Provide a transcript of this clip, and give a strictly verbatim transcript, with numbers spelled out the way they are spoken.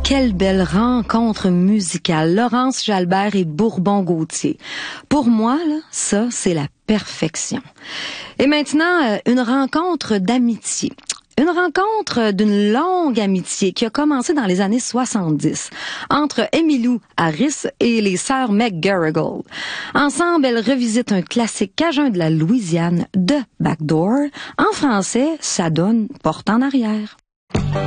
quelle belle rencontre musicale. Laurence Jalbert et Bourbon-Gauthier. Pour moi, là, ça, c'est la perfection. Et maintenant, euh, une rencontre d'amitié. Une rencontre d'une longue amitié qui a commencé dans les années soixante-dix entre Emmylou Harris et les sœurs McGarrigle. Ensemble, elles revisitent un classique cajun de la Louisiane, de Backdoor. En français, ça donne Porte en arrière.